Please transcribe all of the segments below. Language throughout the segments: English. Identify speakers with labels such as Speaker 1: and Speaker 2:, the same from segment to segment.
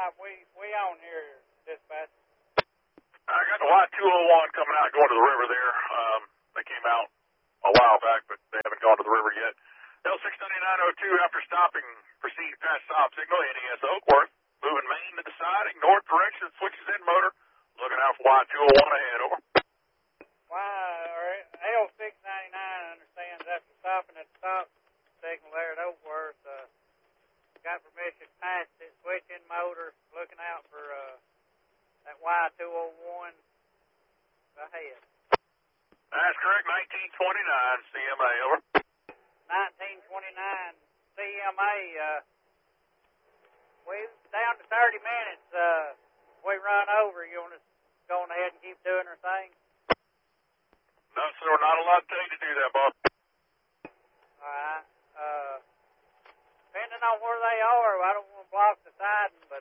Speaker 1: We on here, dispatch.
Speaker 2: I got the Y201 coming out going to the river there. They came out a while back, but they haven't gone to the river yet. L69902, after stopping, proceed past stop signal, NES Oakworth. Moving main to the side, ignore direction, switches in motor. Looking out for Y201 ahead, over.
Speaker 1: L699 understands after stopping at the stop signal there at Oakworth, got permission past it, switching motor, looking out for that Y201 ahead.
Speaker 2: That's correct, 1929 CMA, over.
Speaker 1: 1929 CMA, we down to 30 minutes, we run over. You want to go on ahead and keep doing our thing?
Speaker 2: No, sir, not a lot to take to do that, boss.
Speaker 1: Alright, depending on where they are, I don't want to block the siding, but,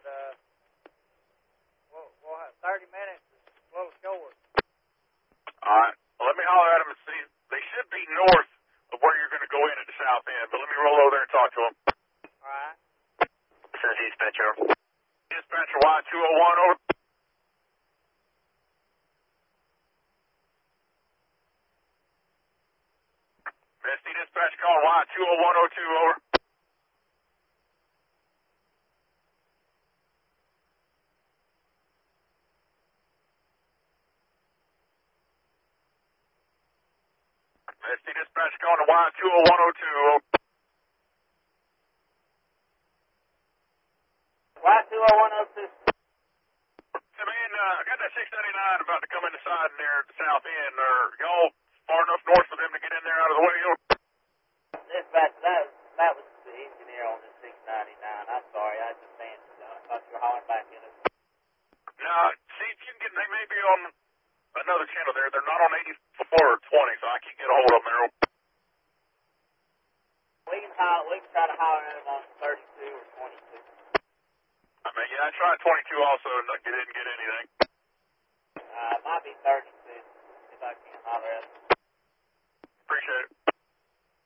Speaker 1: we'll have 30 minutes is a little short.
Speaker 2: Alright, well, let me holler at them and see. They should be north of where you're going to go in at the south end, but let me roll over there and talk to them.
Speaker 1: Alright.
Speaker 2: This is dispatcher. Dispatcher Y201, over. SD dispatch call Y20102, over. SD dispatch calling to Y20102, over.
Speaker 1: Y20102.
Speaker 2: Hey man, I got that 699 about to come in the side in there at the south end. Are y'all far enough north for them to get in there out of the way?
Speaker 1: Dispatch, that was the engineer on this 699. I'm sorry, I just answered. I thought you were hauling back in it.
Speaker 2: Now, see if you can get, they may be on another channel there. They're not on 84 or 20, so I can't get a hold of them there.
Speaker 1: We can try to holler at them on 32 or 22.
Speaker 2: I mean, yeah, I tried 22 also and didn't get anything.